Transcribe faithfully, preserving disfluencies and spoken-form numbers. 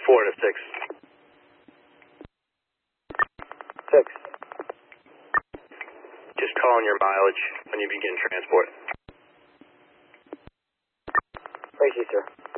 four to six. Six. Just calling your mileage when you begin transport. Thank you, sir.